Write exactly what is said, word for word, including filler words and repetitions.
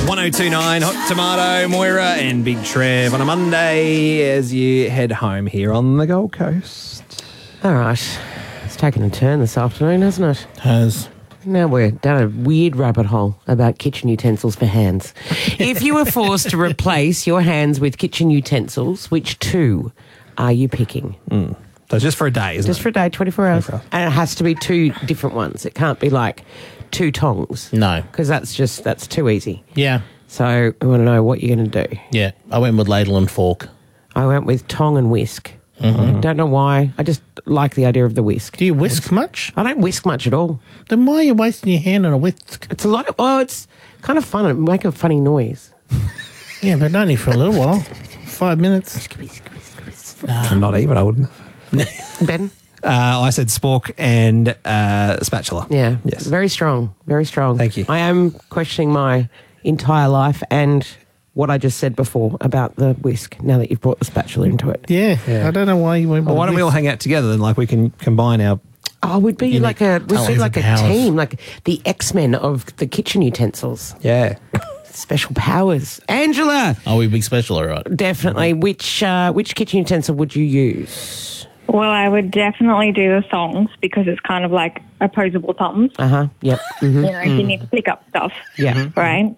one oh two point nine Hot Tomato, Moira and Big Trev on a Monday as you head home here on the Gold Coast. All right. It's taken a turn this afternoon, hasn't it? Has. Now we're down a weird rabbit hole about kitchen utensils for hands. If you were forced to replace your hands with kitchen utensils, which two are you picking? Mm. So just for a day, isn't Just it? for a day, twenty-four hours. Okay. And it has to be two different ones. It can't be like two tongs. No. Because that's just, that's too easy. Yeah. So I want to know what you're going to do. Yeah. I went with ladle and fork. I went with tong and whisk. Mm-hmm. I don't know why. I just like the idea of the whisk. Do you whisk much? I don't whisk much at all. Then why are you wasting your hand on a whisk? It's a lot of, oh, it's kind of fun. It make a funny noise. Yeah, but only for a little while. Five minutes. Not even, I wouldn't. Ben? Uh, I said spork and uh, spatula. Yeah. Yes. Very strong. Very strong. Thank you. I am questioning my entire life and what I just said before about the whisk, now that you've brought the spatula into it. Yeah. Yeah. I don't know why you went with Well, why don't we all whisk. hang out together then? Like we can combine our... Oh, we'd be You like need a we'd be talents like a and powers. team, like the X-Men of the kitchen utensils. Yeah. Special powers. Angela, Oh, we big special, all right. definitely. Which uh, which kitchen utensil would you use? Well, I would definitely do the songs because it's kind of like opposable thumbs. Uh huh. Yep. Mhm. You know, if you need to pick up stuff, Yeah. right?